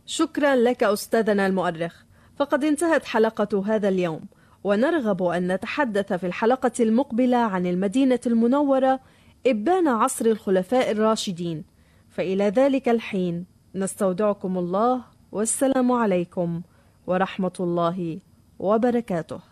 شكرا لك أستاذنا المؤرخ، فقد انتهت حلقة هذا اليوم، ونرغب أن نتحدث في الحلقة المقبلة عن المدينة المنورة إبان عصر الخلفاء الراشدين. فإلى ذلك الحين نستودعكم الله، والسلام عليكم ورحمة الله وبركاته.